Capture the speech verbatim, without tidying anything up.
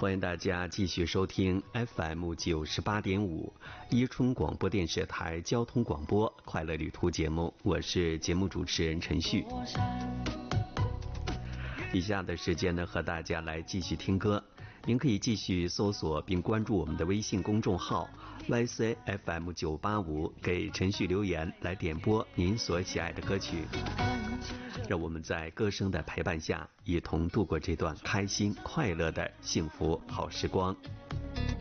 欢迎大家继续收听 F M 九十八点五伊春广播电视台交通广播快乐旅途节目，我是节目主持人陈旭。以下的时间呢，和大家来继续听歌。您可以继续搜索并关注我们的微信公众号 Y C F M 九八五，给陈旭留言来点播您所喜爱的歌曲。让我们在歌声的陪伴下，一同度过这段开心快乐的幸福好时光。